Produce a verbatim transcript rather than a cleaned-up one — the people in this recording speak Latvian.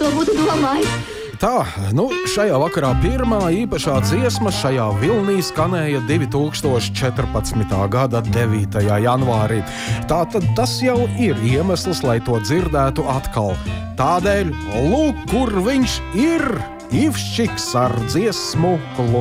to būtu domājis. Tā, nu, šajā vakarā pirmā īpašā dziesma šajā vilnī skanēja divi tūkstoši četrpadsmitā gada devītajā janvārī. Tātad tas jau ir iemesls, lai to dzirdētu atkal. Tādēļ, lūk, kur viņš ir, Ivščiks ar dziesmu